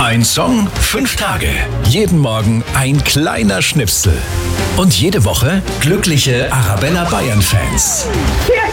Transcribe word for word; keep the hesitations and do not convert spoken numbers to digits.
Ein Song, fünf Tage. Jeden Morgen ein kleiner Schnipsel. Und jede Woche glückliche Arabella Bayern-Fans.